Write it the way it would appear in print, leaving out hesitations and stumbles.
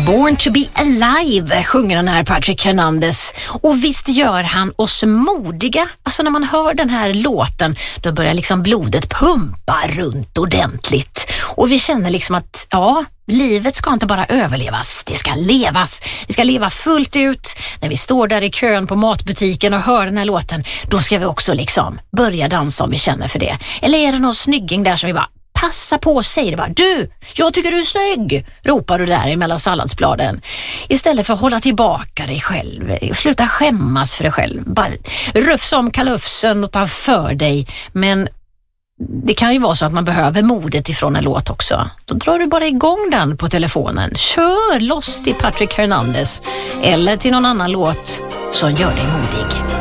Born to be alive sjunger den här Patrick Hernandez. Och visst gör han oss modiga. Alltså när man hör den här låten, då börjar liksom blodet pumpa runt ordentligt. Och vi känner liksom att livet ska inte bara överlevas, det ska levas. Vi ska leva fullt ut. När vi står där i kön på matbutiken och hör den här låten, då ska vi också liksom börja dansa om vi känner för det. Eller är det någon snygging där som vi bara passa på och säger det bara, du, jag tycker du är snygg, ropar du där emellan salladsbladen. Istället för att hålla tillbaka dig själv och sluta skämmas för dig själv. Bara rufsa om kalufsen och ta för dig. Men det kan ju vara så att man behöver modet ifrån en låt också. Då drar du bara igång den på telefonen. Kör loss till Patrick Hernandez eller till någon annan låt som gör dig modig.